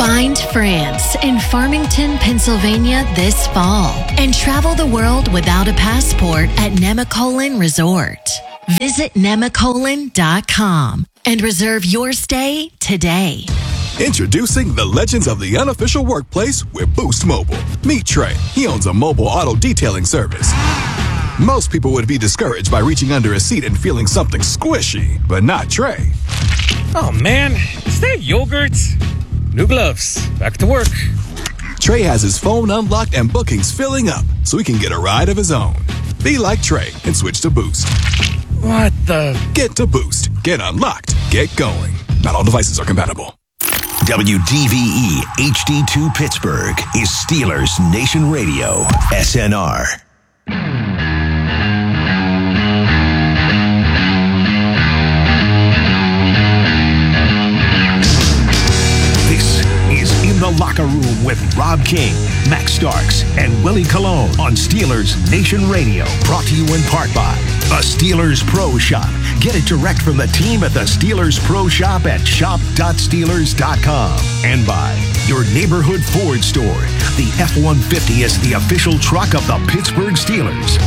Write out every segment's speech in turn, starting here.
Find France in Farmington, Pennsylvania this fall and travel the world without a passport at Nemacolin Resort. Visit Nemacolin.com and reserve your stay today. Introducing the legends of the unofficial workplace with Boost Mobile. Meet Trey. He owns a mobile auto detailing service. Most people would be discouraged by reaching under a seat and feeling something squishy, but not Trey. Oh man, is that yogurt? New gloves. Back to work. Trey has his phone unlocked and bookings filling up so he can get a ride of his own. Be like Trey and switch to Boost. What the? Get to Boost. Get unlocked. Get going. Not all devices are compatible. WDVE HD2 Pittsburgh is Steelers Nation Radio, SNR. This is In the Locker Room with Rob King, Max Starks, and Willie Colon on Steelers Nation Radio. Brought to you in part by a Steelers Pro Shop. Get it direct from the team at the Steelers Pro Shop at shop.steelers.com. And by your neighborhood Ford store. The F-150 is the official truck of the Pittsburgh Steelers.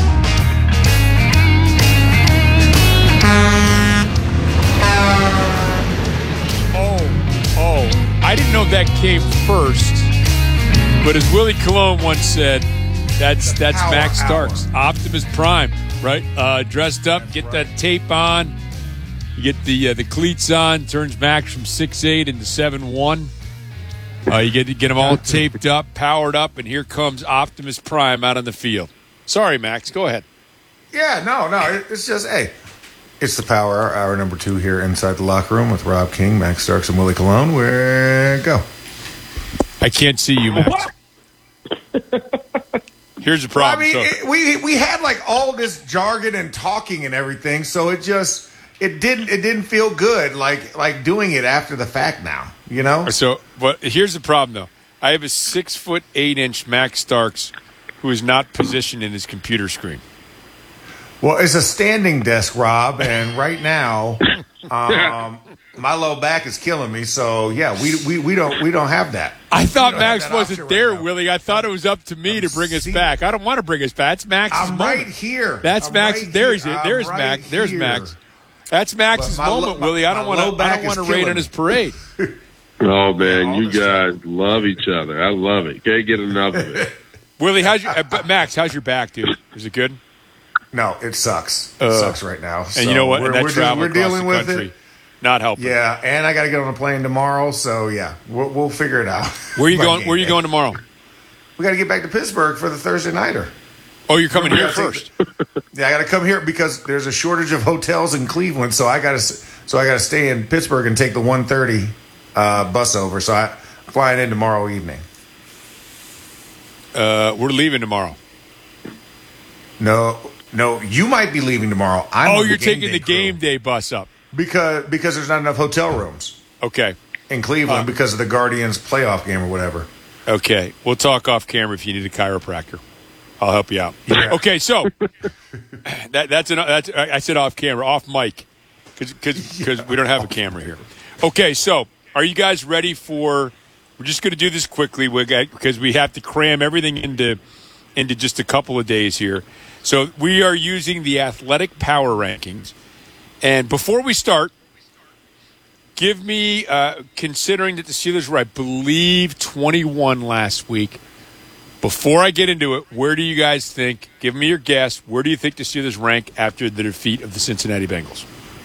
I didn't know that came first, but as Willie Colon once said, that's Max Starks, Optimus Prime, right? Dressed up, get that tape on, you get the cleats on, turns Max from 6'8" into 7'1". You get them all taped up, powered up, and here comes Optimus Prime out on the field. Sorry, Max, go ahead. Yeah, no, it's just, hey, it's the Power Hour number 2 here inside the locker room with Rob King, Max Starks, and Willie Colon. Where go? I can't see you, Max. Here's the problem. Well, I mean, we had like all this jargon and talking and everything, so it didn't feel good like doing it after the fact now, you know? So, but here's the problem though. I have a 6'8" Max Starks who is not positioned in his computer screen. Well, it's a standing desk, Rob, and right now, my low back is killing me. So yeah, we don't have that. I thought Max wasn't there, right, Willie. I thought it was up to me to bring us back. I don't want to bring us back. It's Max's moment. Right here. That's Max. Right there's here. There's right Max. There's here. Max. That's Max's moment, Willie. I don't want to rain on his parade. Oh man, you guys love each other. I love it. Can't get enough of it. Willie, Max? How's your back, dude? Is it good? No, it sucks. It sucks right now. And you know what? We're dealing with it. Not helping. Yeah, and I got to get on a plane tomorrow. So yeah, we'll figure it out. Where are you going? Where are you going tomorrow? We got to get back to Pittsburgh for the Thursday nighter. Oh, you're coming here first. Yeah, I got to come here because there's a shortage of hotels in Cleveland. So I got to stay in Pittsburgh and take the 1:30 bus over. So I'm flying in tomorrow evening. We're leaving tomorrow. No, you might be leaving tomorrow. You're taking the game day bus up. Because there's not enough hotel rooms. Okay. In Cleveland because of the Guardians playoff game or whatever. Okay. We'll talk off camera if you need a chiropractor. I'll help you out. Yeah. Okay, so that's I said off camera, off mic, because we don't have a camera here. Okay, so are you guys ready for? We're just going to do this quickly because we have to cram everything into just a couple of days here. So we are using the Athletic Power Rankings, and before we start, give me considering that the Steelers were, I believe, 21 last week. Before I get into it, where do you guys think, give me your guess, where do you think the Steelers rank after the defeat of the Cincinnati Bengals?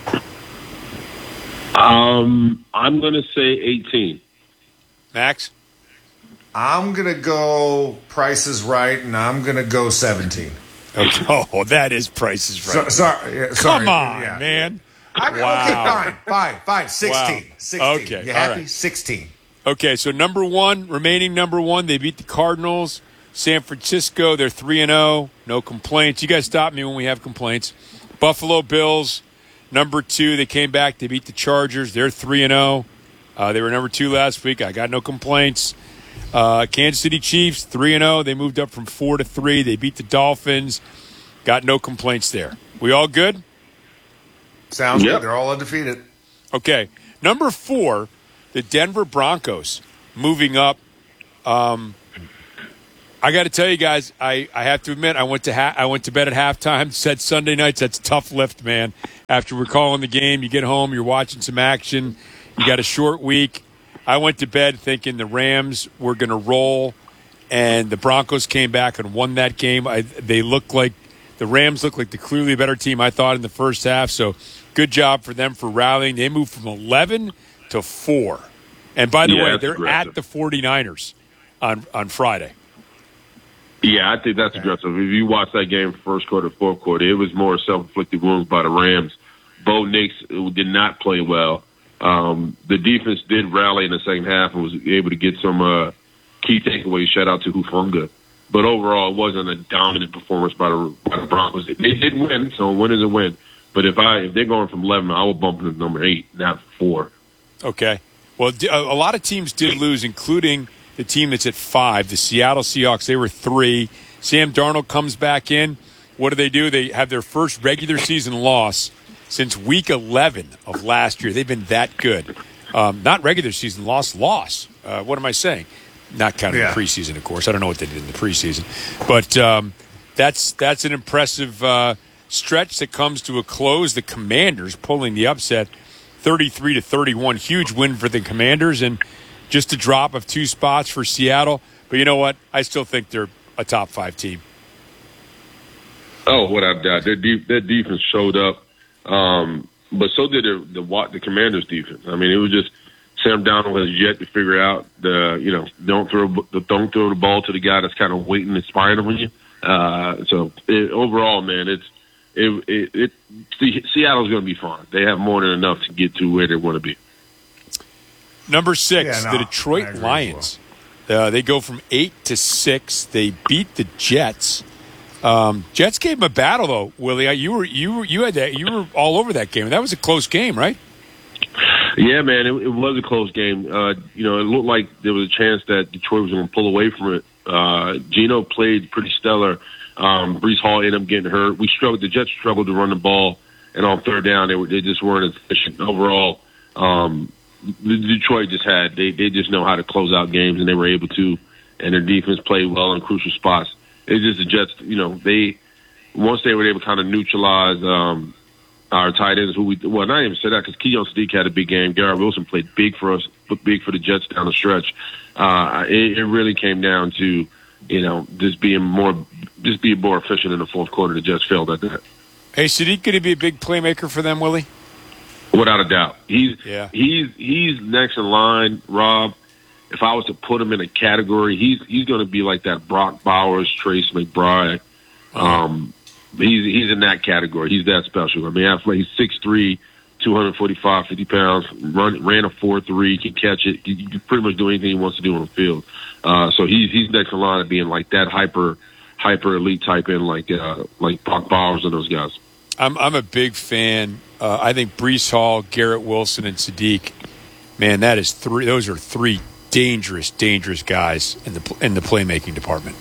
I'm going to say 18. Max? I'm going to go Price is Right, and I'm going to go 17. Okay. Oh, that is Price is Right. Sorry. Come on, man. Wow. Okay, fine. 16. Wow. 16. Okay, You happy? right. 16. Okay, so remaining number one, they beat the Cardinals. San Francisco, they're 3-0. No complaints. You guys stop me when we have complaints. Buffalo Bills, number 2. They came back. They beat the Chargers. They're 3-0. They were number 2 last week. I got no complaints. Kansas City Chiefs, 3-0. They moved up from 4 to 3. They beat the Dolphins. Got no complaints there. We all good? Sounds good. They're all undefeated. Okay. Number 4, the Denver Broncos. moving up. I got to tell you guys, I have to admit, I went to bed at halftime. Said Sunday nights, that's a tough lift, man. After we're calling the game, you get home, you're watching some action. You got a short week. I went to bed thinking the Rams were going to roll, and the Broncos came back and won that game. The Rams looked like the clearly better team, I thought, in the first half. So good job for them for rallying. They moved from 11 to 4. And by the way, they're aggressive. at the 49ers on Friday. Yeah, I think that's aggressive. If you watch that game, first quarter, fourth quarter, it was more self-inflicted wounds by the Rams. Bo Nix did not play well. The defense did rally in the second half and was able to get some key takeaways. Shout out to Hufanga. But overall, it wasn't a dominant performance by the Broncos. They did win, so a win is a win. But if they're going from 11, I will bump them to number 8, not 4. Okay. Well, a lot of teams did lose, including the team that's at 5, the Seattle Seahawks. They were 3. Sam Darnold comes back in. What do? They have their first regular season loss since week 11 of last year. They've been that good. Not regular season loss. What am I saying? Not counting the preseason, of course. I don't know what they did in the preseason. But that's an impressive stretch that comes to a close. The Commanders pulling the upset 33-31. Huge win for the Commanders, and just a drop of 2 spots for Seattle. But you know what? I still think they're a top 5 team. Oh, without doubt. Their defense showed up, but so did the Commanders' defense. I mean, it was just Sam Darnold has yet to figure out don't throw the ball to the guy that's kind of waiting and spying on you. Overall, man, Seattle's going to be fine. They have more than enough to get to where they want to be. Number 6, the Detroit Lions. They go from 8 to 6. They beat the Jets. Jets gave them a battle, though. Willie, you were all over that game. That was a close game, right? Yeah, man, it was a close game. It looked like there was a chance that Detroit was going to pull away from it. Geno played pretty stellar. Breece Hall ended up getting hurt. The Jets struggled to run the ball, and on third down, they just weren't efficient overall. Detroit they just know how to close out games, and they were able to, and their defense played well in crucial spots. It's just the Jets, once they were able to kind of neutralize our tight ends, not even say that, because Keon Sadiq had a big game. Garrett Wilson played big for us, big for the Jets down the stretch. It really came down to, just being more efficient in the fourth quarter. The Jets failed at that. Hey, Sadiq going to be a big playmaker for them, Willie? Without a doubt. He's next in line, Rob. If I was to put him in a category, he's going to be like that Brock Bowers, Trace McBride. He's in that category. He's that special. I mean, he's 6'3", 245, 50 pounds, ran a 4.3, can catch it. He can pretty much do anything he wants to do on the field. So he's next in line of being like that hyper elite type in like Brock Bowers and those guys. I'm a big fan. I think Breece Hall, Garrett Wilson, and Sadiq, man, those are 3 dangerous guys in the playmaking department.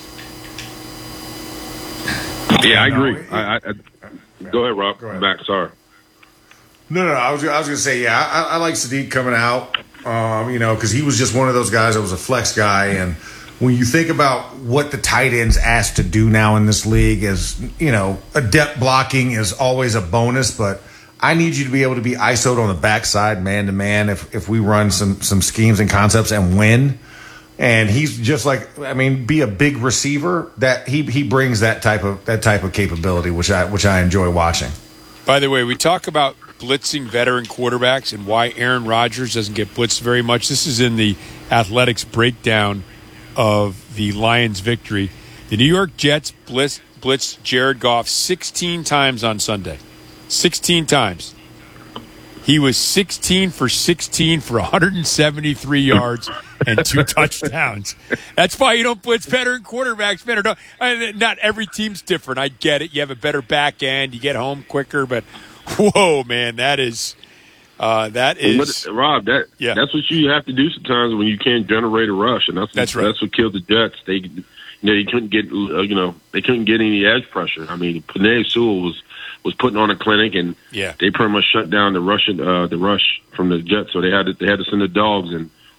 Yeah, I agree. Go ahead, Rob. Go ahead. Back. Sorry. No. I was going to say, I like Sadiq coming out, because he was just one of those guys that was a flex guy. And when you think about what the tight ends asked to do now in this league is, adept blocking is always a bonus, but I need you to be able to be ISO'd on the backside, man to man, if we run some schemes and concepts and win. And he's just be a big receiver. That he brings that type of capability, which I enjoy watching. By the way, we talk about blitzing veteran quarterbacks and why Aaron Rodgers doesn't get blitzed very much. This is in the Athletics breakdown of the Lions' victory. The New York Jets blitzed Jared Goff 16 times on Sunday. 16 times. He was 16 for 16 for 173 yards and 2 touchdowns. That's why you don't blitz veteran quarterbacks. Not every team's different. I get it. You have a better back end. You get home quicker. But, whoa, man, that is Rob, that's what you have to do sometimes when you can't generate a rush. And that's right. That's what killed the Jets. They couldn't get, they couldn't get any edge pressure. I mean, Penei Sewell was putting on a clinic, and they pretty much shut down the rush from the Jets. So they had to send the dogs, and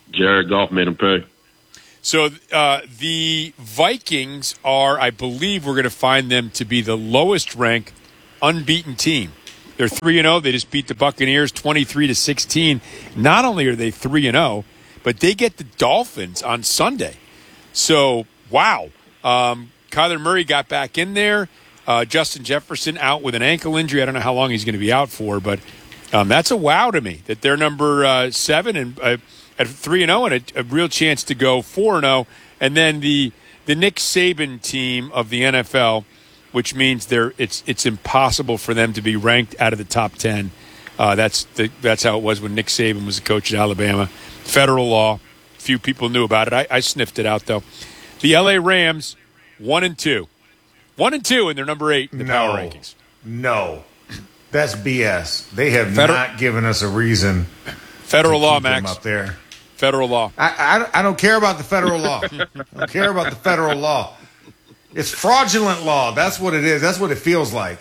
Jared Goff made him pay. So the Vikings are, I believe, we're going to find them to be the lowest ranked unbeaten team. They're 3-0. They just beat the Buccaneers 23-16. Not only are they 3-0, but they get the Dolphins on Sunday. So, wow. Kyler Murray got back in there. Justin Jefferson out with an ankle injury. I don't know how long he's going to be out for, but that's a wow to me that they're number 7 and at 3-0 and a real chance to go 4-0. And then the Nick Saban team of the NFL, which means it's impossible for them to be ranked out of the top 10. That's how it was when Nick Saban was the coach at Alabama. Federal law. Few people knew about it. I sniffed it out, though. The LA Rams, 1-2. 1-2, and they're number 8 in the power rankings. No. That's BS. They have not given us a reason. Federal to law, keep them Max. up there. Federal law. I don't care about the federal law. I don't care about the federal law. It's fraudulent law. That's what it is. That's what it feels like.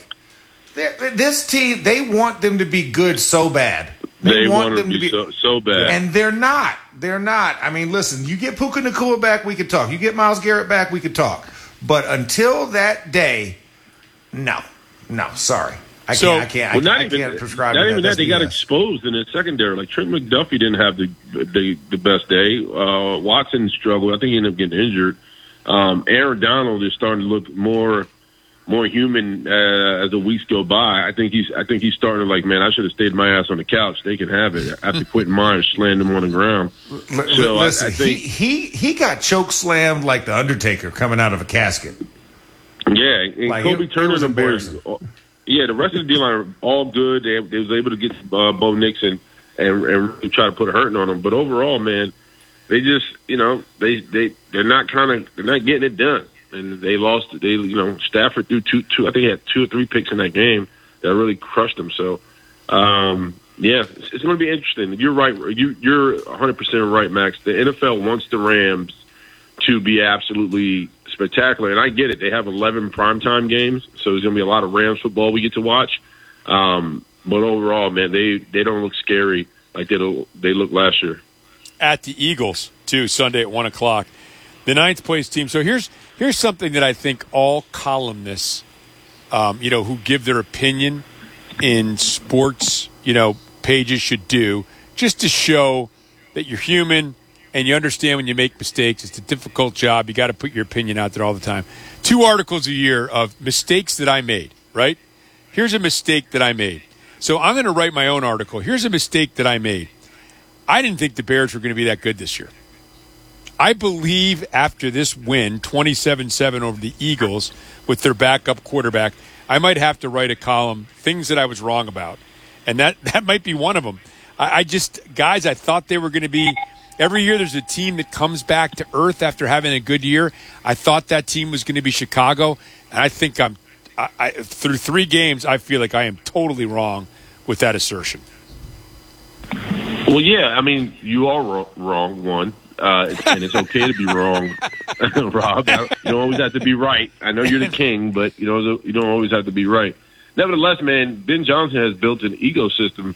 This team, they want them to be good so bad. They want them to be so bad. And they're not. They're not. I mean, listen, you get Puka Nacua back, we could talk. You get Myles Garrett back, we could talk. But until that day, no, sorry. I can't prescribe not to even that. that. They got exposed in the secondary. Like Trent McDuffie didn't have the best day. Watson struggled. I think he ended up getting injured. Aaron Donald is starting to look more human as the weeks go by. I think he's starting to like, man, I should have stayed my ass on the couch. They can have it after Quentin Myers slammed him on the ground. So listen, I think he got choke slammed like the Undertaker coming out of a casket. Yeah, and like Kobe Turner was and the boys. Yeah, the rest of the D-line are all good. They was able to get Bo Nix and try to put a hurting on them. But overall, man, they just they're not getting it done. And they lost. Stafford threw two. I think he had 2 or 3 picks in that game that really crushed them. So, it's going to be interesting. You're right. You're 100% right, Max. The NFL wants the Rams to be absolutely spectacular, and I get it. They have 11 primetime games, so there's going to be a lot of Rams football we get to watch. But overall, man, they don't look scary like they looked last year. At the Eagles, too, Sunday at 1 o'clock. The 9th place team. So here's something that I think all columnists, who give their opinion in sports, pages should do, just to show that you're human and you understand when you make mistakes. It's a difficult job. You got to put your opinion out there all the time. 2 articles a year of mistakes that I made, right? Here's a mistake that I made. So I'm going to write my own article. Here's a mistake that I made. I didn't think the Bears were going to be that good this year. I believe after this win, 27-7 over the Eagles with their backup quarterback, I might have to write a column, things that I was wrong about. And that might be one of them. I thought they were going to be – every year there's a team that comes back to earth after having a good year. I thought that team was going to be Chicago. And I think through 3 games, I feel like I am totally wrong with that assertion. Well, yeah, I mean, you are wrong, one. And it's okay to be wrong, Rob. You don't always have to be right. I know you're the king, but you don't always have to be right. Nevertheless, man, Ben Johnson has built an ecosystem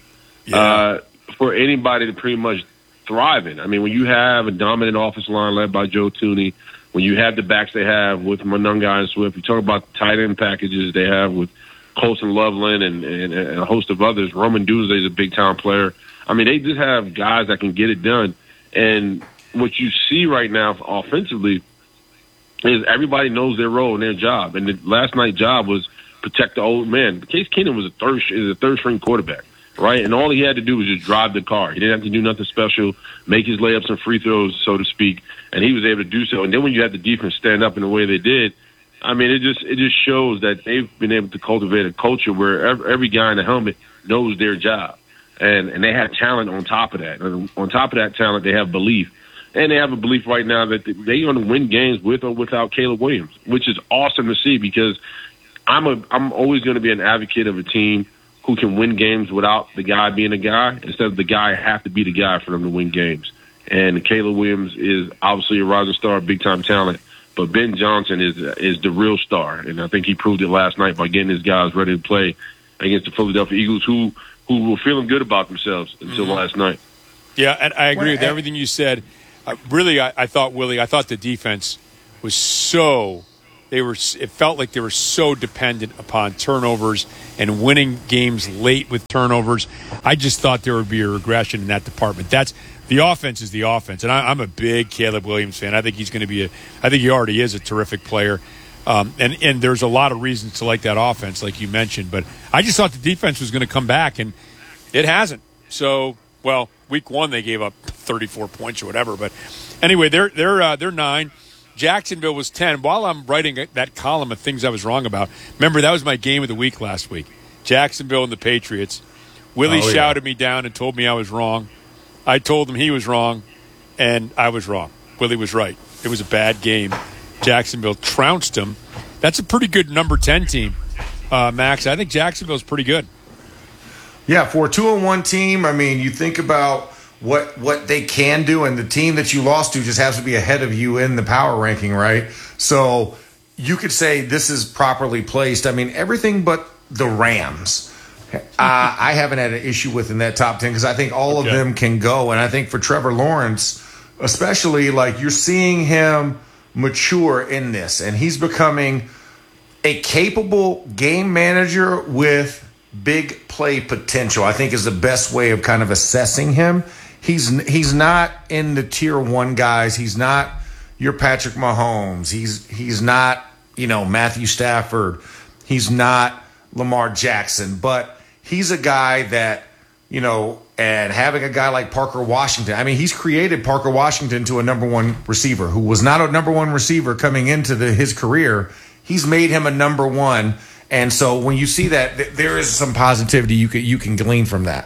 for anybody to pretty much thrive in. I mean, when you have a dominant offensive line led by Joe Thuney, when you have the backs they have with Monunga and Swift, you talk about the tight end packages they have with Colson Loveland and a host of others. Roman Duzley is a big-time player. I mean, they just have guys that can get it done. And what you see right now offensively is everybody knows their role and their job. And the last night's job was protect the old man. Case Keenum was a third-string quarterback, right? And all he had to do was just drive the car. He didn't have to do nothing special, make his layups and free throws, so to speak, and he was able to do so. And then when you have the defense stand up in the way they did, I mean, it just shows that they've been able to cultivate a culture where every guy in the helmet knows their job. And they have talent on top of that. And on top of that talent, they have belief. And they have a belief right now that they're going to win games with or without Caleb Williams, which is awesome to see because I'm always going to be an advocate of a team who can win games without the guy being a guy instead of the guy have to be the guy for them to win games. And Caleb Williams is obviously a rising star, big-time talent, but Ben Johnson is the real star. And I think he proved it last night by getting his guys ready to play against the Philadelphia Eagles who were feeling good about themselves until last night. Yeah, and I agree with everything you said. Really, I thought, Willie, the defense was so – it felt like they were so dependent upon turnovers and winning games late with turnovers. I just thought there would be a regression in that department. The offense is the offense, and I'm a big Caleb Williams fan. I think he's going to be I think he already is a terrific player. And there's a lot of reasons to like that offense, like you mentioned. But I just thought the defense was going to come back, and it hasn't. So, well, week one they gave up 34 points or whatever. But anyway, they're 9. Jacksonville was 10. While I'm writing that column of things I was wrong about, remember that was my game of the week last week. Jacksonville and the Patriots. Willie shouted me down and told me I was wrong. I told him he was wrong, and I was wrong. Willie was right. It was a bad game. Jacksonville trounced them. That's a pretty good number 10 team, Max. I think Jacksonville's pretty good. Yeah, for a 2-1 team, I mean, you think about what they can do, and the team that you lost to just has to be ahead of you in the power ranking, right? So you could say this is properly placed. I mean, everything but the Rams. I haven't had an issue with in that top 10 because I think all of them can go. And I think for Trevor Lawrence, especially, like, you're seeing him mature in this, and he's becoming a capable game manager with big play potential, I think is the best way of kind of assessing him. He's not in the tier 1 guys. He's not your Patrick Mahomes. He's not, Matthew Stafford. He's not Lamar Jackson, but he's a guy that, and having a guy like Parker Washington, I mean, he's created Parker Washington to a number 1 receiver who was not a number 1 receiver coming into his career. He's made him a number 1. And so when you see that, there is some positivity you can glean from that.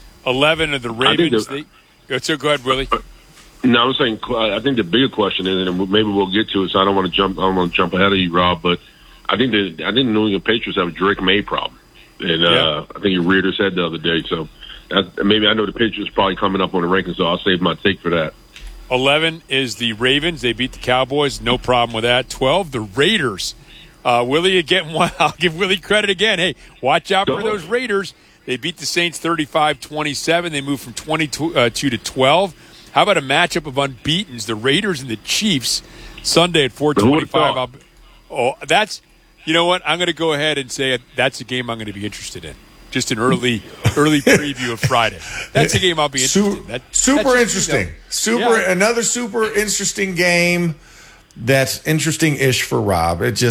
11 of the Ravens. So go ahead, Willie. No, I'm saying I think the bigger question is, and maybe we'll get to it. So I don't want to jump ahead of you, Rob. But I think the New England Patriots have a Drake May problem, and I think your reader said the other day. So maybe I know the Patriots probably coming up on the rankings, so I'll save my take for that. 11 is the Ravens. They beat the Cowboys. No problem with that. 12, the Raiders. Willie again. I'll give Willie credit again. Hey, watch out for those Raiders. They beat the Saints 35-27. They moved from 22 to 12. How about a matchup of unbeatens? The Raiders and the Chiefs Sunday at 4:25. That's, you know what? I'm going to go ahead and say that's a game I'm going to be interested in. Just an early preview of Friday. That's a game I'll be interested in. Super interesting. Another super interesting game. That's interesting-ish for Rob. Let's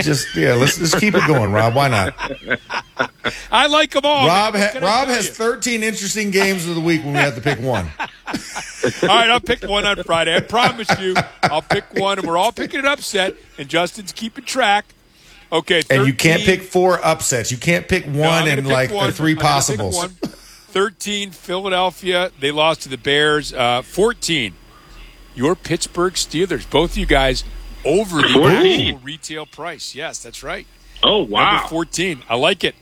keep it going, Rob. Why not? I like them all. Rob has 13 interesting games of the week when we have to pick one. All right, I'll pick one on Friday. I promise you, I'll pick one, and we're all picking an upset, and Justin's keeping track. Okay, 13. And you can't pick 4 upsets. You can't pick one or 3 possibles. 13, Philadelphia. They lost to the Bears. 14. Your Pittsburgh Steelers, both of you guys, over the actual retail price. Yes, that's right. Oh, wow. Number 14. I like it.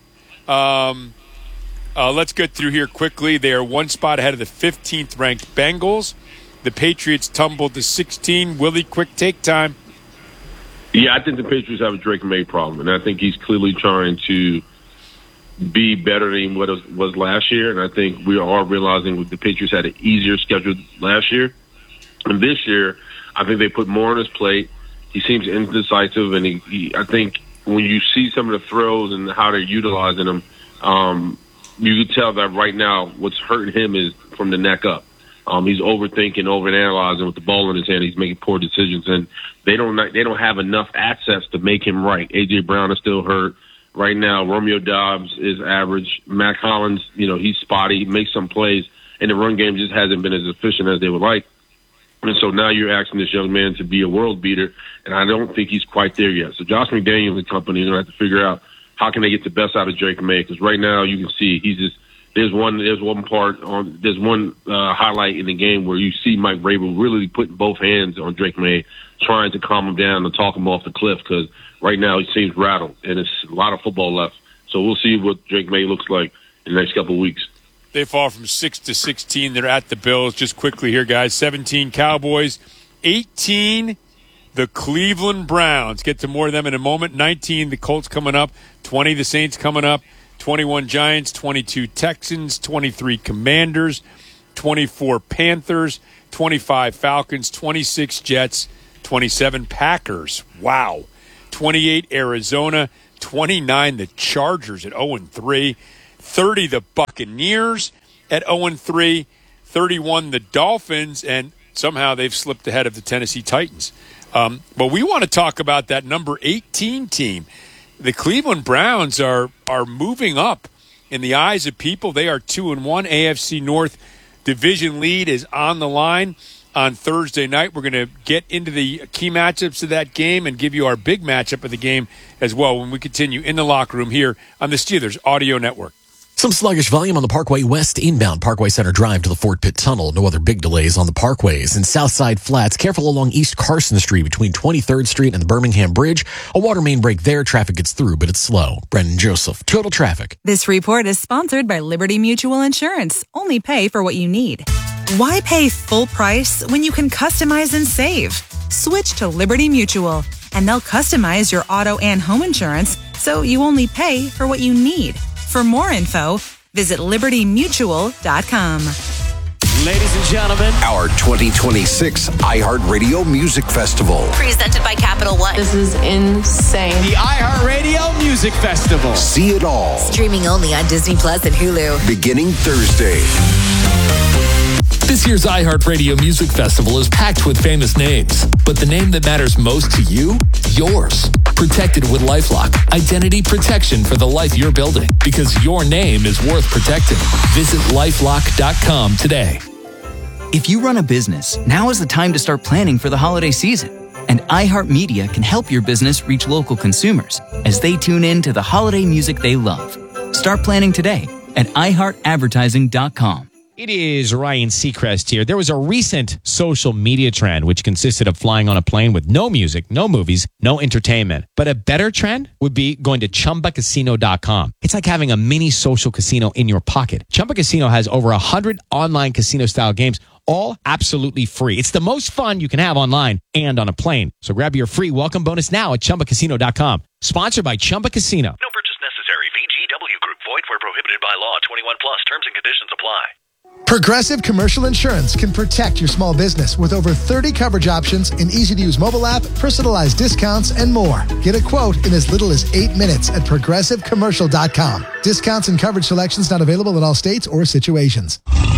Let's get through here quickly. They are 1 spot ahead of the 15th-ranked Bengals. The Patriots tumbled to 16. Willie, quick take time. Yeah, I think the Patriots have a Drake May problem, and I think he's clearly trying to be better than what it was last year. And I think we are realizing the Patriots had an easier schedule last year. And this year, I think they put more on his plate. He seems indecisive, and I think when you see some of the throws and how they're utilizing them, you can tell that right now what's hurting him is from the neck up. He's overthinking, overanalyzing with the ball in his hand. He's making poor decisions, and they don't have enough access to make him right. A.J. Brown is still hurt right now. Romeo Doubs is average. Mac Hollins, he's spotty. He makes some plays, and the run game just hasn't been as efficient as they would like. And so now you're asking this young man to be a world beater, and I don't think he's quite there yet. So Josh McDaniels and company are going to have to figure out how can they get the best out of Drake May, because right now you can see there's one highlight in the game where you see Mike Vrabel really putting both hands on Drake May, trying to calm him down and talk him off the cliff, because right now he seems rattled, and it's a lot of football left. So we'll see what Drake May looks like in the next couple of weeks. They fall from 6 to 16. They're at the Bills. Just quickly here, guys. 17, Cowboys. 18, the Cleveland Browns. Get to more of them in a moment. 19, the Colts coming up. 20, the Saints coming up. 21, Giants. 22, Texans. 23, Commanders. 24 Panthers, 25 Falcons, 26 Jets, 27 Packers. Wow. 28 Arizona, 29 the Chargers at 0-3, 30 the Buccaneers at 0-3, 31 the Dolphins, and somehow they've slipped ahead of the Tennessee Titans. But we want to talk about that number 18 team. The Cleveland Browns are moving up in the eyes of people. They are 2-1. AFC North division lead is on the line on Thursday night. We're going to get into the key matchups of that game and give you our big matchup of the game as well when we continue in the locker room here on the Steelers Audio Network. Some sluggish volume on the Parkway West inbound Parkway Center Drive to the Fort Pitt Tunnel. No other big delays on the Parkways. In Southside Flats, careful along East Carson Street between 23rd Street and the Birmingham Bridge. A water main break there. Traffic gets through, but it's slow. Brendan Joseph, Total Traffic. This report is sponsored by Liberty Mutual Insurance. Only pay for what you need. Why pay full price when you can customize and save? Switch to Liberty Mutual, and they'll customize your auto and home insurance so you only pay for what you need. For more info, visit libertymutual.com. Ladies and gentlemen, Our 2026 iHeartRadio Music Festival. Presented by Capital One. This is insane. the iHeartRadio Music Festival. See it all. Streaming only on Disney Plus and Hulu. Beginning Thursday. This year's iHeartRadio Music Festival is packed with famous names, but the name that matters most to you? Yours. Protected with LifeLock. Identity protection for the life you're building, because your name is worth protecting. Visit LifeLock.com today. If you run a business, now is the time to start planning for the holiday season. And iHeartMedia can help your business reach local consumers as they tune in to the holiday music they love. Start planning today at iHeartAdvertising.com. It is Ryan Seacrest here. There was a recent social media trend which consisted of flying on a plane with no music, no movies, no entertainment. But a better trend would be going to ChumbaCasino.com. It's like having a mini social casino in your pocket. Chumba Casino has over 100 online casino-style games, all absolutely free. It's the most fun you can have online and on a plane. So grab your free welcome bonus now at ChumbaCasino.com. Sponsored by Chumba Casino. No purchase necessary. VGW Group. Void where prohibited by law. 21 plus. Terms and conditions apply. Progressive Commercial Insurance can protect your small business with over 30 coverage options, an easy-to-use mobile app, personalized discounts, and more. Get a quote in as little as 8 minutes at ProgressiveCommercial.com. Discounts and coverage selections not available in all states or situations.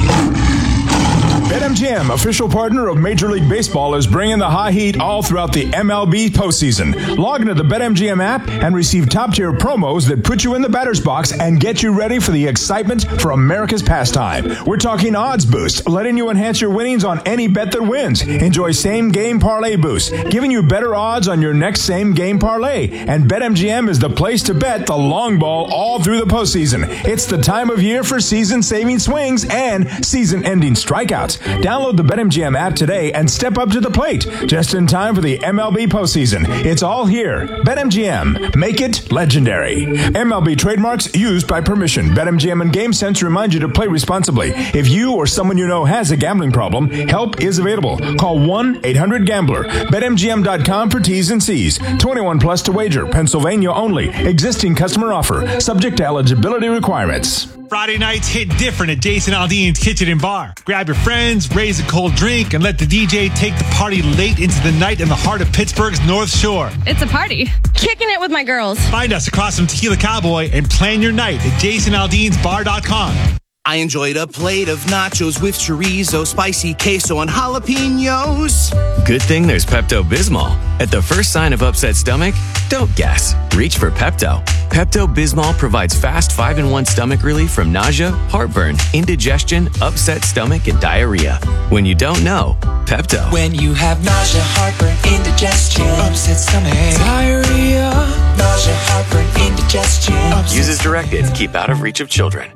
BetMGM, official partner of Major League Baseball, is bringing the high heat all throughout the MLB postseason. Log into the BetMGM app and receive top-tier promos that put you in the batter's box and get you ready for the excitement for America's pastime. We're talking Odds Boost, letting you enhance your winnings on any bet that wins. Enjoy same-game parlay boost, giving you better odds on your next same-game parlay. And BetMGM is the place to bet the long ball all through the postseason. It's the time of year for season-saving swings and season-ending strikeouts. Download the BetMGM app today and step up to the plate just in time for the MLB postseason. It's all here. BetMGM. Make it legendary. MLB trademarks used by permission. BetMGM and GameSense remind you to play responsibly. If you or someone you know has a gambling problem, help is available. Call 1-800-GAMBLER. BetMGM.com for T's and C's. 21 plus to wager. Pennsylvania only. Existing customer offer. Subject to eligibility requirements. Friday nights hit different at Jason Aldean's Kitchen and Bar. Grab your friends, raise a cold drink, and let the DJ take the party late into the night in the heart of Pittsburgh's North Shore. It's a party. Kicking it with my girls. Find us across from Tequila Cowboy and plan your night at JasonAldeansBar.com. I enjoyed a plate of nachos with chorizo, spicy queso, and jalapenos. Good thing there's Pepto-Bismol. At the first sign of upset stomach, don't guess. Reach for Pepto. Pepto-Bismol provides fast 5-in-1 stomach relief from nausea, heartburn, indigestion, upset stomach, and diarrhea. When you don't know, Pepto. When you have nausea, heartburn, indigestion, upset stomach, diarrhea, nausea, heartburn, indigestion. Use as directed. Keep out of reach of children.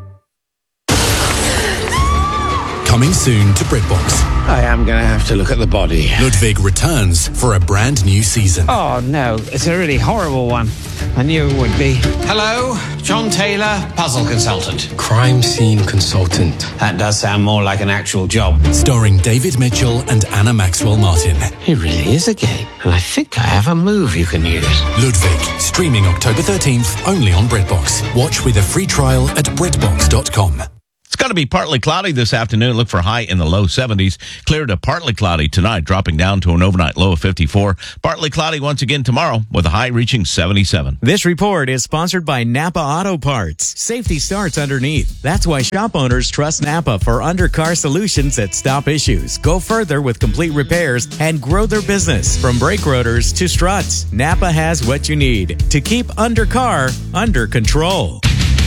Coming soon to BreadBox. I am going to have to look at the body. Ludwig returns for a brand new season. Oh, no. It's a really horrible one. I knew it would be. Hello, John Taylor, puzzle consultant. Crime scene consultant. That does sound more like an actual job. Starring David Mitchell and Anna Maxwell Martin. It really is a game, and I think I have a move you can use. Ludwig, streaming October 13th, only on BreadBox. Watch with a free trial at breadbox.com. going to be partly cloudy this afternoon. Look for high in the low 70s. Clear to partly cloudy tonight, dropping down to an overnight low of 54. Partly cloudy once again tomorrow with a high reaching 77. This report is sponsored by Napa Auto Parts. Safety starts underneath. That's why shop owners trust Napa for undercar solutions that stop issues, go further with complete repairs, and grow their business. From brake rotors to struts, Napa has what you need to keep undercar under control.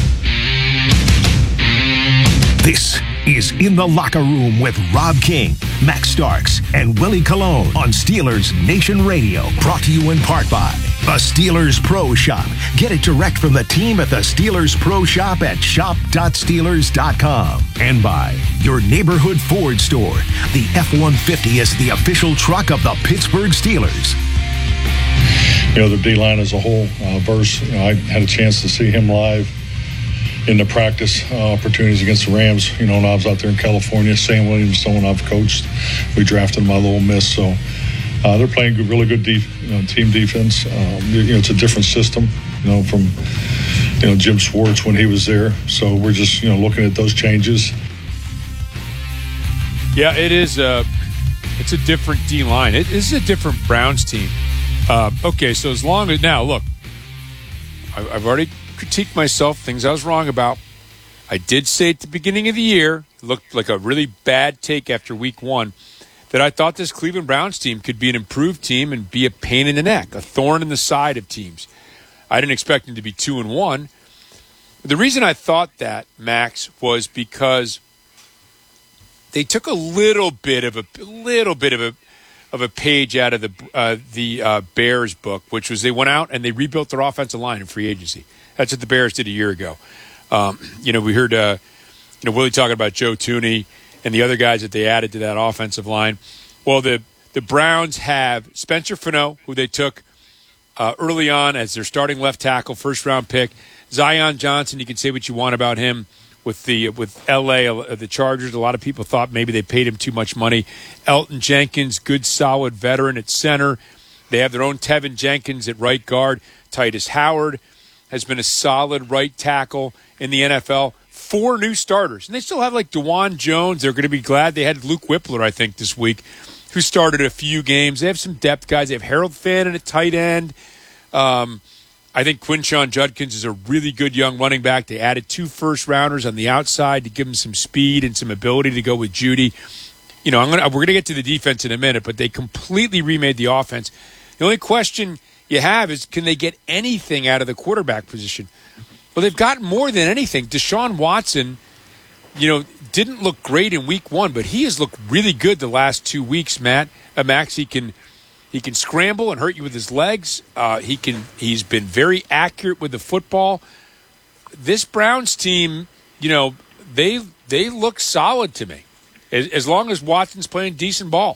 This is In the Locker Room with Rob King, Max Starks, and Willie Colon on Steelers Nation Radio. Brought to you in part by a Steelers Pro Shop. Get it direct from the team at the Steelers Pro Shop at shop.steelers.com. And by your neighborhood Ford store. The F-150 is the official truck of the Pittsburgh Steelers. The D-line as a whole, Verse, I had a chance to see him live in the practice opportunities against the Rams. When I was out there in California. Sam Williams, someone I've coached. We drafted him out of Ole Miss. So they're playing really good team defense. It's a different system, from Jim Schwartz when he was there. So we're just looking at those changes. Yeah, it is. It's a different D-line. It is a different Browns team. Okay, so as long as now, look, I've already critiqued myself, things I was wrong about. I did say at the beginning of the year, it looked like a really bad take after week 1, that I thought this Cleveland Browns team could be an improved team and be a pain in the neck, a thorn in the side of teams. I didn't expect them to be 2-1. The reason I thought that, Max, was because they took a little bit of a page out of the Bears book, which was they went out and they rebuilt their offensive line in free agency. That's what the Bears did a year ago. We heard Willie talking about Joe Thuney and the other guys that they added to that offensive line. Well, the Browns have Spencer Fano, who they took early on as their starting left tackle, first-round pick. Zion Johnson, you can say what you want about him. With L.A., the Chargers, a lot of people thought maybe they paid him too much money. Elton Jenkins, good, solid veteran at center. They have their own Tevin Jenkins at right guard. Titus Howard has been a solid right tackle in the NFL. 4 new starters. And they still have DeJuan Jones. They're going to be glad they had Luke Whippler, I think, this week, who started a few games. They have some depth guys. They have Harold Fannin at tight end. I think Quinshon Judkins is a really good young running back. They added 2 first-rounders on the outside to give him some speed and some ability to go with Judy. We're going to get to the defense in a minute, but they completely remade the offense. The only question you have is, can they get anything out of the quarterback position? Well, they've gotten more than anything. Deshaun Watson, didn't look great in week 1, but he has looked really good the last 2 weeks, Max. He can scramble and hurt you with his legs. He's been very accurate with the football. This Browns team, they look solid to me, as long as Watson's playing decent ball.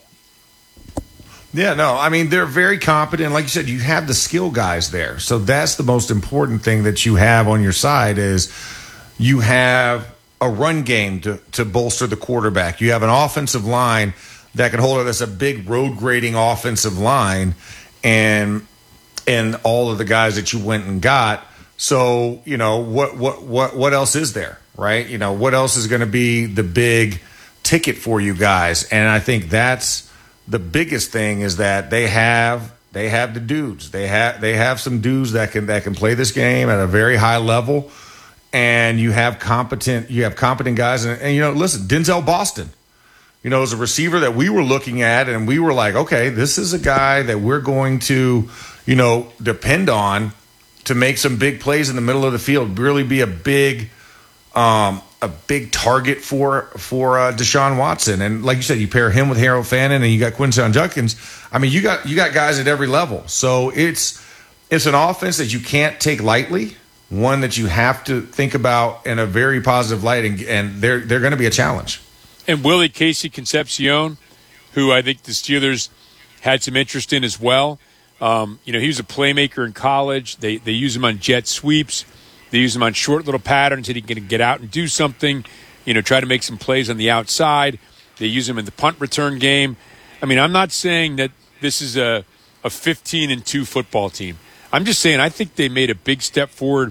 Yeah, no, I mean, they're very competent. Like you said, you have the skill guys there. So that's the most important thing that you have on your side is you have a run game to bolster the quarterback. You have an offensive line that can hold it as a big road grading offensive line and all of the guys that you went and got. So, what else is there, right? What else is going to be the big ticket for you guys? And I think that's the biggest thing is that they have the dudes. They have some dudes that can play this game at a very high level, and you have competent guys. And listen, Denzel Boston, is a receiver that we were looking at, and we were like, okay, this is a guy that we're going to, depend on to make some big plays in the middle of the field, really be a big target for Deshaun Watson. And like you said, you pair him with Harold Fannin and you got Quinshon Judkins. I mean, you got guys at every level. So it's an offense that you can't take lightly, one that you have to think about in a very positive light, and they're going to be a challenge. And Willie Casey Concepcion, who I think the Steelers had some interest in as well. He was a playmaker in college. They use him on jet sweeps. They use him on short little patterns that he can get out and do something, try to make some plays on the outside. They use him in the punt return game. I mean, I'm not saying that this is a 15-2 football team. I'm just saying I think they made a big step forward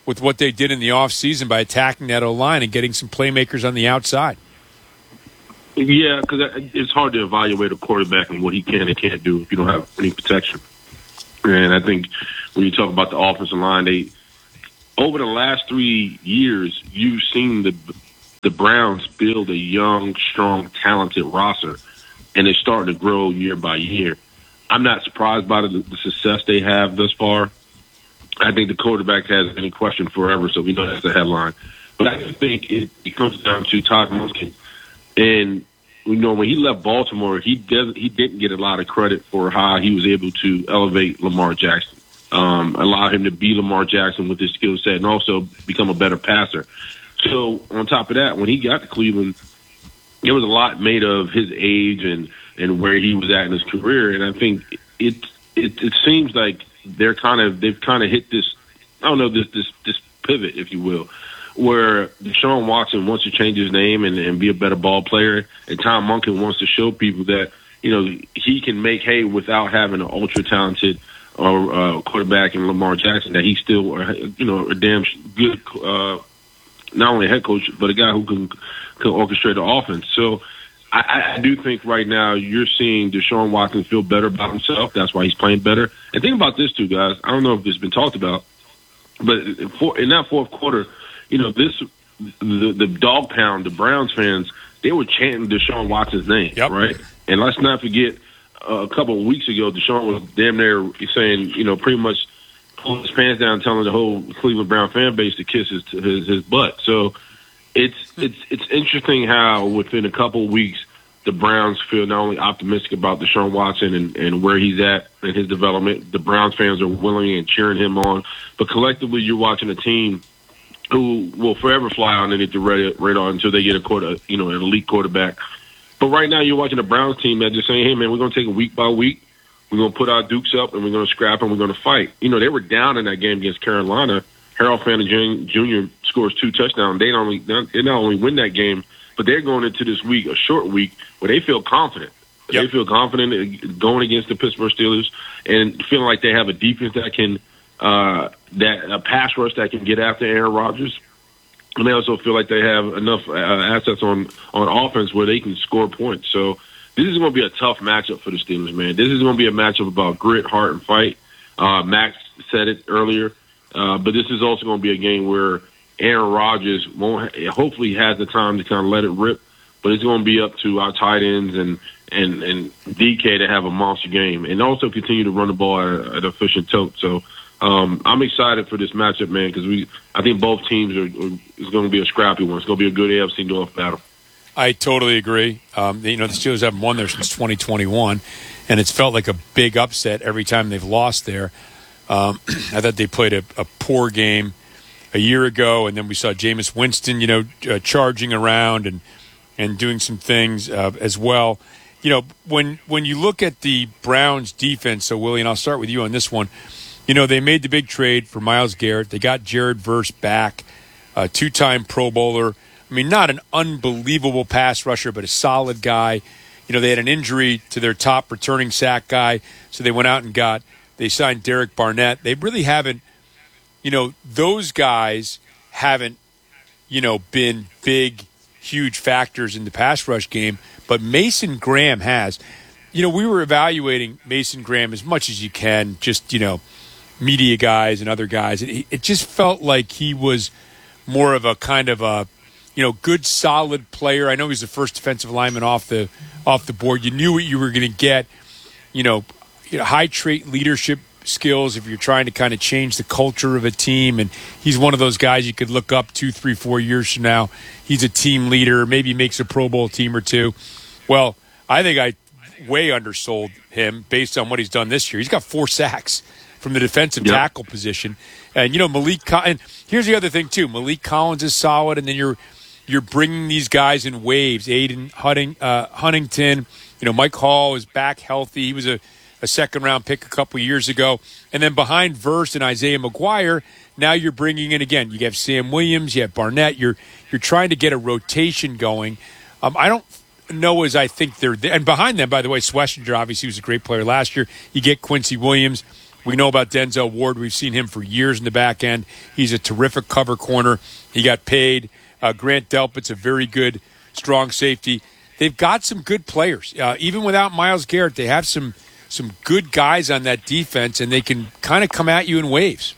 with what they did in the offseason by attacking that O-line and getting some playmakers on the outside. Yeah, because it's hard to evaluate a quarterback and what he can and can't do if you don't have any protection. And I think when you talk about the offensive line, over the last 3 years, you've seen the Browns build a young, strong, talented roster, and it's starting to grow year by year. I'm not surprised by the success they have thus far. I think the quarterback has been in question forever, so we know that's the headline. But I think it comes down to Todd Monken. And, when he left Baltimore, he didn't get a lot of credit for how he was able to elevate Lamar Jackson, allow him to be Lamar Jackson with his skill set and also become a better passer. So on top of that, when he got to Cleveland, there was a lot made of his age and where he was at in his career. And I think it seems like they've kind of hit this, I don't know, this pivot, if you will, where Deshaun Watson wants to change his name and be a better ball player, and Tom Monken wants to show people that, he can make hay without having an ultra-talented quarterback in Lamar Jackson, that he's still, a damn good, not only a head coach, but a guy who can orchestrate the offense. So I do think right now you're seeing Deshaun Watson feel better about himself. That's why he's playing better. And think about this too, guys. I don't know if it's been talked about, but in that fourth quarter, the dog pound, the Browns fans, they were chanting Deshaun Watson's name, right? And let's not forget, a couple of weeks ago, Deshaun was damn near saying, pretty much pulling his pants down, telling the whole Cleveland Brown fan base to kiss his butt. So it's interesting how within a couple of weeks the Browns feel not only optimistic about Deshaun Watson and where he's at in his development, the Browns fans are willing and cheering him on, but collectively you're watching a team who will forever fly underneath the radar until they get an elite quarterback. But right now you're watching a Browns team that just saying, hey, man, we're going to take it week by week. We're going to put our dukes up, and we're going to scrap, and we're going to fight. They were down in that game against Carolina. Harold Fanning Jr. scores 2 touchdowns. They not only win that game, but they're going into this week, a short week, where they feel confident. Yep. They feel confident going against the Pittsburgh Steelers and feeling like they have a defense that can a pass rush that can get after Aaron Rodgers. And they also feel like they have enough assets on offense where they can score points. So this is going to be a tough matchup for the Steelers, man. This is going to be a matchup about grit, heart, and fight. Max said it earlier. But this is also going to be a game where Aaron Rodgers hopefully has the time to kind of let it rip. But it's going to be up to our tight ends and DK to have a monster game and also continue to run the ball at an efficient tilt. So I'm excited for this matchup, man, because I think both teams is going to be a scrappy one. It's going to be a good AFC North battle. I totally agree. The Steelers haven't won there since 2021, and it's felt like a big upset every time they've lost there. I thought they played a poor game a year ago, and then we saw Jameis Winston, charging around and doing some things as well. When you look at the Browns defense, so Willie, and I'll start with you on this one. They made the big trade for Myles Garrett. They got Jared Verse back, a 2-time Pro Bowler. I mean, not an unbelievable pass rusher, but a solid guy. They had an injury to their top returning sack guy, so they went out and they signed Derek Barnett. They really haven't, those guys haven't, been big, huge factors in the pass rush game, but Mason Graham has. We were evaluating Mason Graham as much as you can, just, media guys and other guys. It just felt like he was more of a kind of a, good, solid player. I know he's the first defensive lineman off the board. You knew what you were going to get. High trait leadership skills if you're trying to kind of change the culture of a team. And he's one of those guys you could look up 2, 3, 4 years from now. He's a team leader, maybe makes a Pro Bowl team or two. Well, I think I way undersold him based on what he's done this year. He's got 4 sacks from the defensive tackle position. And, and here's the other thing, too. Malik Collins is solid, and then you're bringing these guys in waves. Aiden Huntington, Mike Hall is back healthy. He was a second-round pick a couple years ago. And then behind Verse and Isaiah McGuire, now you're bringing in, again, you have Sam Williams, you have Barnett. You're trying to get a rotation going. I don't know as I think they're there. And behind them, by the way, Schlesinger obviously was a great player last year. You get Quincy Williams. We know about Denzel Ward. We've seen him for years in the back end. He's a terrific cover corner. He got paid. Grant Delpit's a very good, strong safety. They've got some good players. Even without Myles Garrett, they have some good guys on that defense, and they can kind of come at you in waves.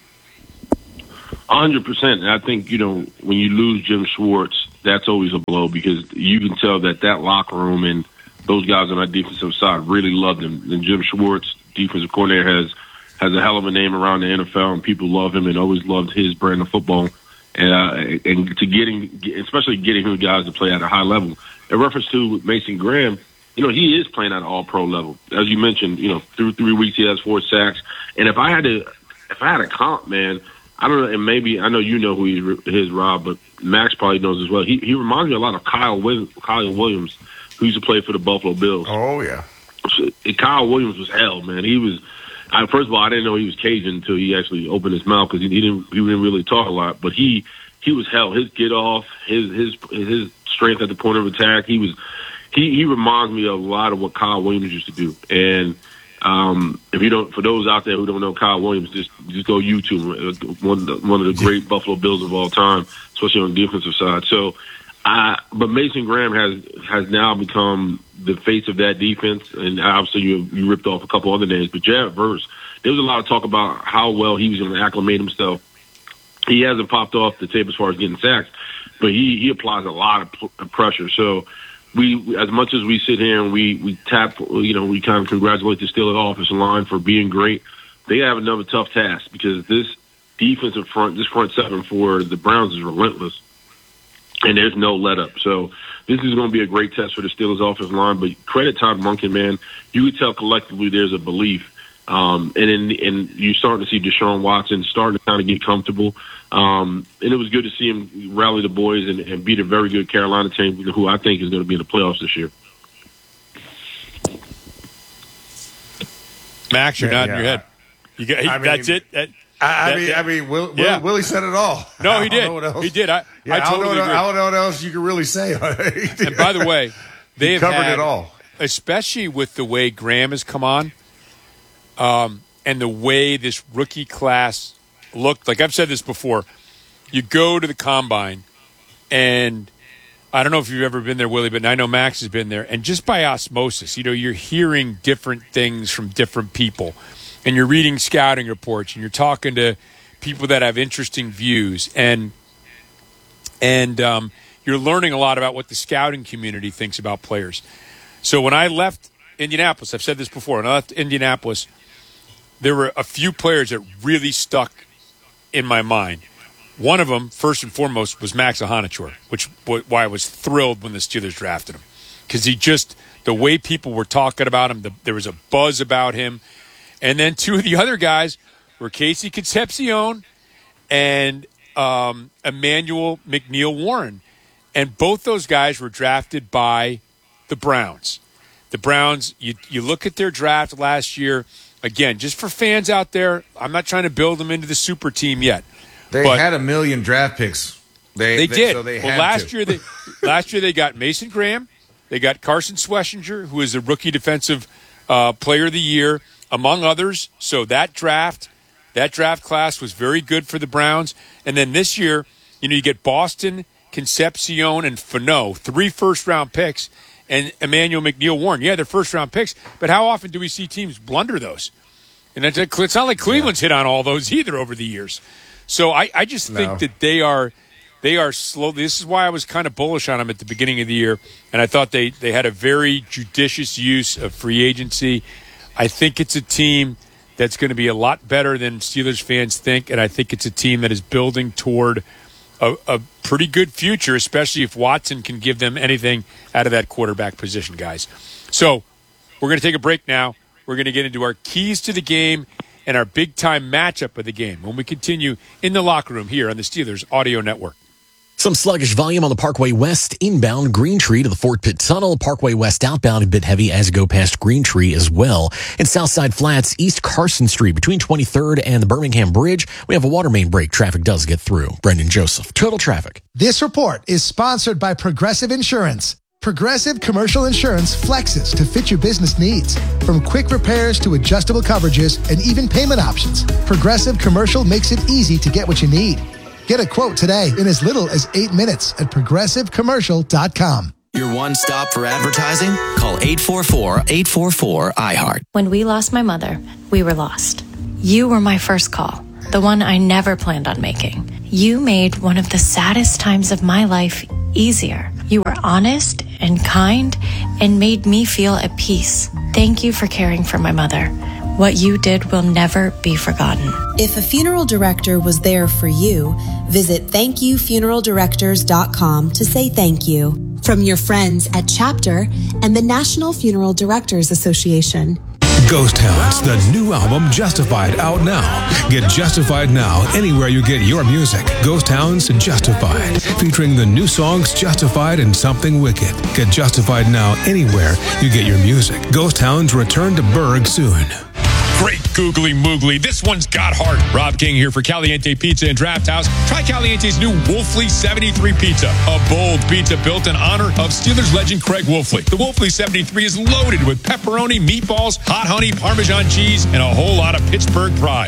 100%. And I think, when you lose Jim Schwartz, that's always a blow because you can tell that locker room and those guys on that defensive side really loved him. And Jim Schwartz, defensive coordinator, has a hell of a name around the NFL, and people love him and always loved his brand of football. And especially getting him guys to play at a high level. In reference to Mason Graham, he is playing at an all-pro level. As you mentioned, through 3 weeks he has 4 sacks. And if I had a comp, man, I don't know, and maybe I know you know who he is, Rob, but Max probably knows as well. He reminds me a lot of Kyle Williams, who used to play for the Buffalo Bills. Oh yeah, Kyle Williams was hell, man. He was. First of all, I didn't know he was Cajun until he actually opened his mouth because he didn't really talk a lot. But he was hell. His get off, his strength at the point of attack. He reminds me of a lot of what Kyle Williams used to do. And if you don't, for those out there who don't know Kyle Williams, just go YouTube. One of the great Buffalo Bills of all time, especially on the defensive side. So, but Mason Graham has now become the face of that defense, and obviously you ripped off a couple other names. But Jared Verse, there was a lot of talk about how well he was going to acclimate himself. He hasn't popped off the tape as far as getting sacks, but he applies a lot of pressure. So we, as much as we sit here and we tap, we kind of congratulate the Steelers offensive line for being great. They have another tough task because this defensive front, this front seven for the Browns is relentless. And there's no let up. So this is going to be a great test for the Steelers offensive line. But credit Todd Monken, man. You could tell collectively there's a belief. And you're starting to see Deshaun Watson starting to kind of get comfortable. And it was good to see him rally the boys and beat a very good Carolina team, who I think is going to be in the playoffs this year. Max, you're nodding your head. That's it? Willie said it all. No, he did. He did. I totally agree. I don't know what else you can really say. And by the way, they have covered it all, especially with the way Graham has come on, and the way this rookie class looked. Like I've said this before, you go to the combine, and I don't know if you've ever been there, Willie, but I know Max has been there. And just by osmosis, you're hearing different things from different people. And you're reading scouting reports, and you're talking to people that have interesting views, and you're learning a lot about what the scouting community thinks about players. So when I left Indianapolis, I've said this before, when I left Indianapolis, there were a few players that really stuck in my mind. One of them, first and foremost, was Max Ahanichor, why I was thrilled when the Steelers drafted him. Because the way people were talking about him, there was a buzz about him. And then two of the other guys were Casey Concepcion and Emmanuel McNeil-Warren. And both those guys were drafted by the Browns. The Browns, you look at their draft last year, again, just for fans out there, I'm not trying to build them into the super team yet. They had 1 million draft picks. They did. So they last year they got Mason Graham. They got Carson Schlesinger, who is a rookie defensive player of the year, among others. So that draft class was very good for the Browns. And then this year, you get Boston, Concepcion, and Fano, 3 first-round picks, and Emmanuel McNeil-Warren. Yeah, they're first-round picks, but how often do we see teams blunder those? And it's not like Cleveland's hit on all those either over the years. So I just think that they are slow. This is why I was kind of bullish on them at the beginning of the year, and I thought they had a very judicious use of free agency. I think it's a team that's going to be a lot better than Steelers fans think, and I think it's a team that is building toward a pretty good future, especially if Watson can give them anything out of that quarterback position, guys. So we're going to take a break now. We're going to get into our keys to the game and our big-time matchup of the game when we continue in the locker room here on the Steelers Audio Network. Some sluggish volume on the Parkway West inbound Green Tree to the Fort Pitt Tunnel. Parkway West outbound a bit heavy as you go past Green Tree as well. In Southside Flats, East Carson Street between 23rd and the Birmingham Bridge, we have a water main break. Traffic does get through. Brendan Joseph, Total Traffic. This report is sponsored by Progressive Insurance. Progressive Commercial Insurance flexes to fit your business needs. From quick repairs to adjustable coverages and even payment options, Progressive Commercial makes it easy to get what you need. Get a quote today in as little as 8 minutes at progressivecommercial.com. Your one stop for advertising? Call 844-844-iHeart. When we lost my mother, we were lost. You were my first call, the one I never planned on making. You made one of the saddest times of my life easier. You were honest and kind and made me feel at peace. Thank you for caring for my mother. What you did will never be forgotten. If a funeral director was there for you, visit thankyoufuneraldirectors.com to say thank you. From your friends at Chapter and the National Funeral Directors Association. Ghost Hounds, the new album Justified, out now. Get Justified now anywhere you get your music. Ghost Hounds Justified, featuring the new songs Justified and Something Wicked. Get Justified now anywhere you get your music. Ghost Hounds return to Berg soon. Great googly moogly. This one's got heart. Rob King here for Caliente Pizza and Draft House. Try Caliente's new Wolfley 73 Pizza, a bold pizza built in honor of Steelers legend Craig Wolfley. The Wolfley 73 is loaded with pepperoni, meatballs, hot honey, Parmesan cheese, and a whole lot of Pittsburgh pride.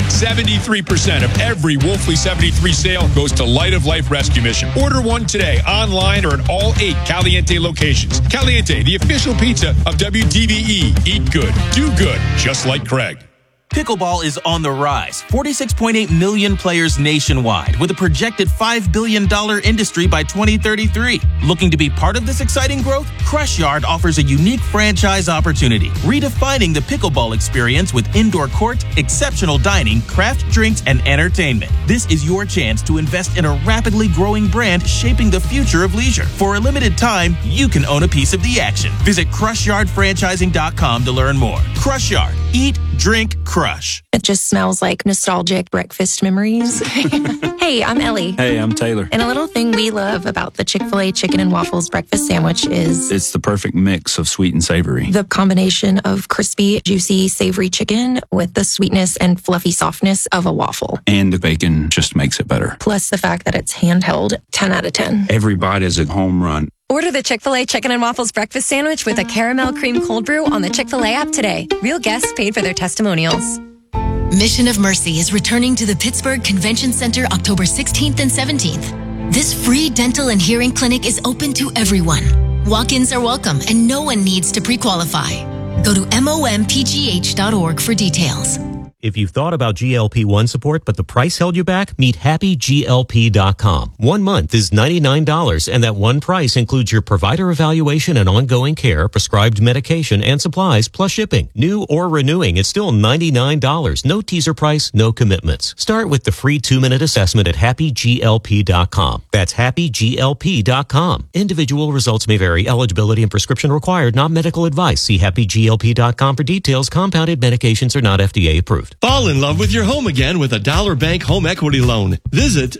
73% of every Wolfley 73 sale goes to Light of Life Rescue Mission. Order one today, online or at all 8 Caliente locations. Caliente, the official pizza of WDVE. Eat good, do good, just like Craig. Pickleball is on the rise. 46.8 million players nationwide, with a projected $5 billion industry by 2033. Looking to be part of this exciting growth? Crush Yard offers a unique franchise opportunity, redefining the pickleball experience with indoor court, exceptional dining, craft drinks, and entertainment. This is your chance to invest in a rapidly growing brand shaping the future of leisure. For a limited time, you can own a piece of the action. Visit CrushYardFranchising.com to learn more. Crush Yard. Eat, drink, crush. It just smells like nostalgic breakfast memories. Hey, I'm Ellie. Hey, I'm Taylor. And a little thing we love about the Chick-fil-A Chicken and Waffles breakfast sandwich is... it's the perfect mix of sweet and savory. The combination of crispy, juicy, savory chicken with the sweetness and fluffy softness of a waffle. And the bacon just makes it better. Plus the fact that it's handheld, 10 out of 10. Every bite is a home run. Order the Chick-fil-A Chicken and Waffles breakfast sandwich with a caramel cream cold brew on the Chick-fil-A app today. Real guests paid for their testimonials. Mission of Mercy is returning to the Pittsburgh Convention Center October 16th and 17th. This free dental and hearing clinic is open to everyone. Walk-ins are welcome and no one needs to pre-qualify. Go to mompgh.org for details. If you've thought about GLP-1 support, but the price held you back, meet HappyGLP.com. 1 month is $99, and that one price includes your provider evaluation and ongoing care, prescribed medication, and supplies, plus shipping. New or renewing, it's still $99. No teaser price, no commitments. Start with the free 2-minute assessment at HappyGLP.com. That's HappyGLP.com. Individual results may vary. Eligibility and prescription required. Not medical advice. See HappyGLP.com for details. Compounded medications are not FDA approved. Fall in love with your home again with a Dollar Bank home equity loan. Visit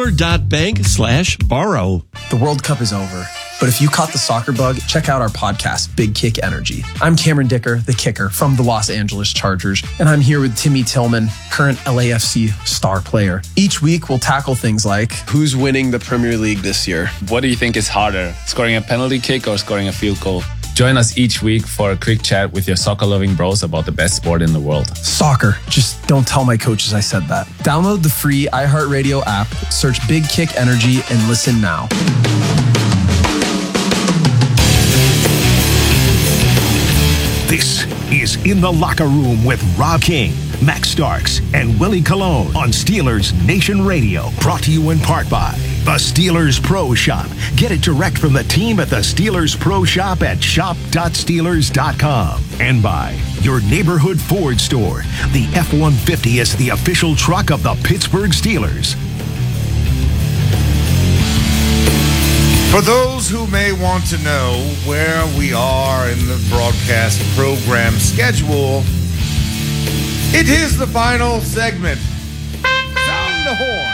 dollar.bank/borrow. The World Cup is over, but if you caught the soccer bug, check out our podcast, Big Kick Energy. I'm Cameron Dicker, the kicker from the Los Angeles Chargers, and I'm here with Timmy Tillman, current LAFC star player. Each week, we'll tackle things like, who's winning the Premier League this year? What do you think is harder, scoring a penalty kick or scoring a field goal? Join us each week for a quick chat with your soccer-loving bros about the best sport in the world. Soccer. Just don't tell my coaches I said that. Download the free iHeartRadio app, search Big Kick Energy, and listen now. This is In the Locker Room with Rob King, Max Starks, and Willie Colon on Steelers Nation Radio. Brought to you in part by the Steelers Pro Shop. Get it direct from the team at the Steelers Pro Shop at shop.steelers.com. And by your neighborhood Ford store. The F-150 is the official truck of the Pittsburgh Steelers. For those who may want to know where we are in the broadcast program schedule, it is the final segment. Sound the horns.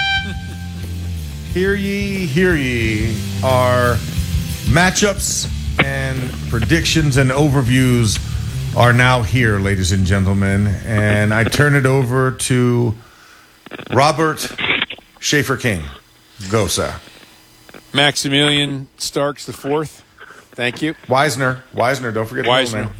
Hear ye, our matchups and predictions and overviews are now here, ladies and gentlemen. And I turn it over to Robert Schaefer King. Go, sir. Maximilian Starks IV. Thank you. Wisner. Don't forget the middle name.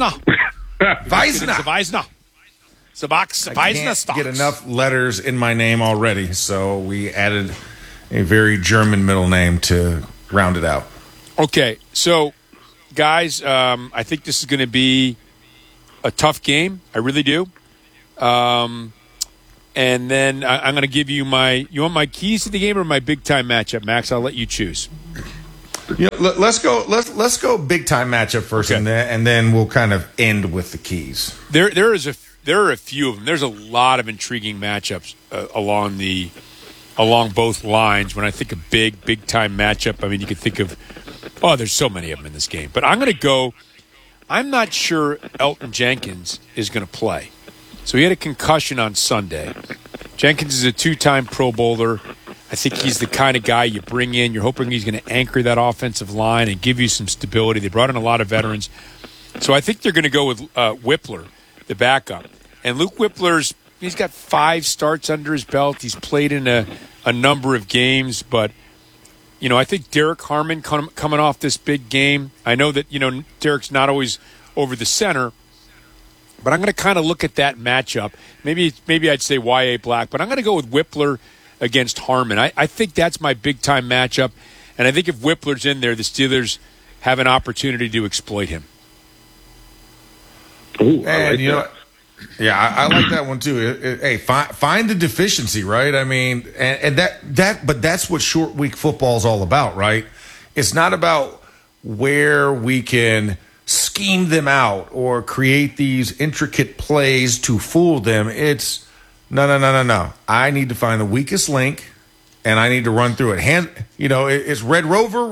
Weisner. I can't get enough letters in my name already, so we added a very German middle name to round it out. Okay, so guys, I think this is going to be a tough game. I really do. And then I'm going to give you you want my keys to the game or my big time matchup, Max? I'll let you choose. Yeah, let's go big time matchup first, Okay. and then we'll kind of end with the keys. There are a few of them. There's a lot of intriguing matchups along both lines. When I think of big time matchup, I mean, you could think of there's so many of them in this game. But I'm going to go. I'm not sure Elton Jenkins is going to play. So he had a concussion on Sunday. Jenkins is a 2-time Pro Bowler. I think he's the kind of guy you bring in. You're hoping he's going to anchor that offensive line and give you some stability. They brought in a lot of veterans. So I think they're going to go with Whippler, the backup. And Luke Whippler's, he's got 5 starts under his belt. He's played in a number of games. But, I think Derek Harmon coming off this big game. I know that, Derek's not always over the center. But I'm going to kind of look at that matchup. Maybe I'd say Y.A. Black. But I'm going to go with Whippler against Harmon. I think that's my big-time matchup. And I think if Whippler's in there, the Steelers have an opportunity to exploit him. Ooh, And I like that one too. Hey, find the deficiency, right? I mean, but that's what short week football is all about, right? It's not about where we can scheme them out or create these intricate plays to fool them. It's no. I need to find the weakest link, and I need to run through it. It's Red Rover.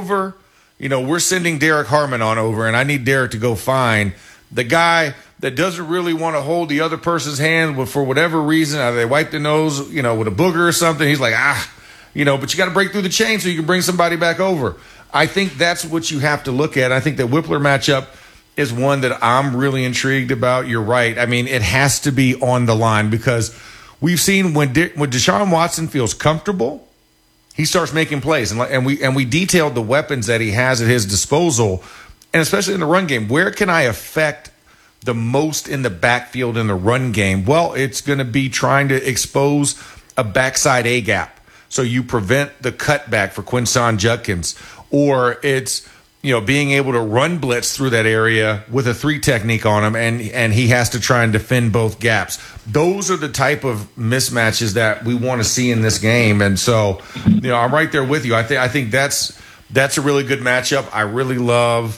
We're sending Derek Harmon on over, and I need Derek to go find the guy that doesn't really want to hold the other person's hand, but for whatever reason, either they wipe the nose, with a booger or something. He's like, but you got to break through the chain so you can bring somebody back over. I think that's what you have to look at. I think that Whippler matchup is one that I'm really intrigued about. You're right. I mean, it has to be on the line because we've seen when Deshaun Watson feels comfortable, he starts making plays, and we detailed the weapons that he has at his disposal, and especially in the run game. Where can I affect the most in the backfield in the run game? Well, it's going to be trying to expose a backside A gap, so you prevent the cutback for Quinshon Judkins, or it's being able to run blitz through that area with a 3 technique on him, and he has to try and defend both gaps. Those are the type of mismatches that we want to see in this game. And so, I'm right there with you. I think that's a really good matchup. I really love,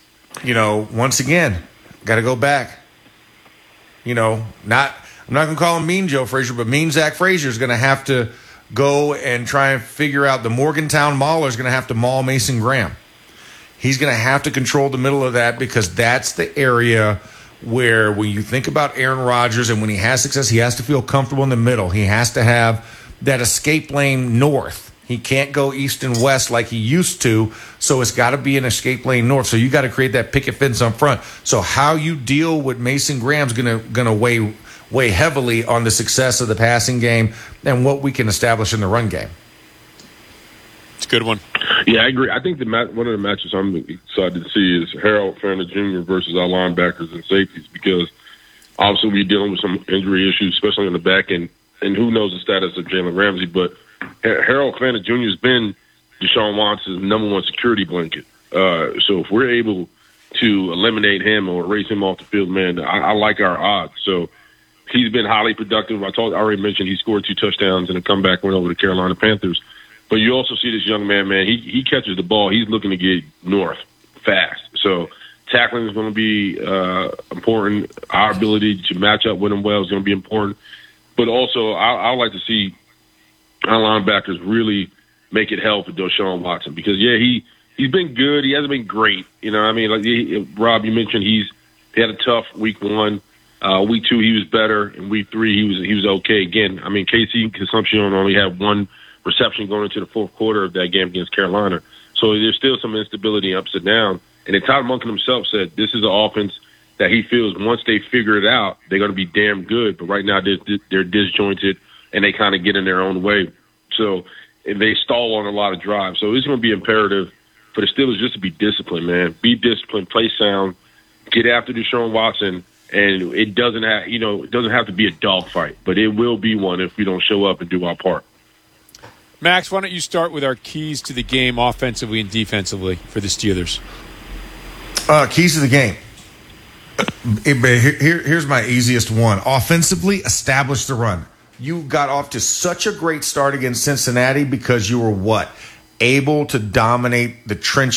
once again, got to go back. I'm not going to call him Mean Joe Frazier, but Mean Zach Frazier is going to have to go and try and figure out the Morgantown Mauler is going to have to maul Mason Graham. He's going to have to control the middle of that because that's the area where when you think about Aaron Rodgers and when he has success, he has to feel comfortable in the middle. He has to have that escape lane north. He can't go east and west like he used to, so it's got to be an escape lane north. So you got to create that picket fence up front. So how you deal with Mason Graham's going to weigh heavily on the success of the passing game and what we can establish in the run game. It's a good one. Yeah, I agree. I think one of the matches I'm excited to see is Harold Fanta Jr. versus our linebackers and safeties because obviously we're dealing with some injury issues, especially on the back end, and who knows the status of Jalen Ramsey. But Harold Fanta Jr. has been Deshaun Watson's number one security blanket. So if we're able to eliminate him or erase him off the field, man, I like our odds. So he's been highly productive. I already mentioned he scored 2 touchdowns in a comeback win over the Carolina Panthers. But you also see this young man, he catches the ball. He's looking to get north fast. So tackling is going to be important. Our ability to match up with him well is going to be important. But also, I like to see our linebackers really make it hell for Deshaun Watson because, he's been good. He hasn't been great. Rob, you mentioned he had a tough week 1. Week 2, he was better. In week 3, he was okay. Again, Casey Consumption only had 1 reception going into the fourth quarter of that game against Carolina. So there's still some instability ups and downs. And then Todd Monken himself said this is an offense that he feels once they figure it out, they're going to be damn good. But right now they're disjointed and they kind of get in their own way. So they stall on a lot of drives. So it's going to be imperative for the Steelers just to be disciplined, man. Be disciplined, play sound, get after Deshaun Watson, and it doesn't have to be a dogfight, but it will be one if we don't show up and do our part. Max, why don't you start with our keys to the game offensively and defensively for the Steelers? Keys to the game. Here's my easiest one. Offensively, establish the run. You got off to such a great start against Cincinnati because you were able to dominate the trenches.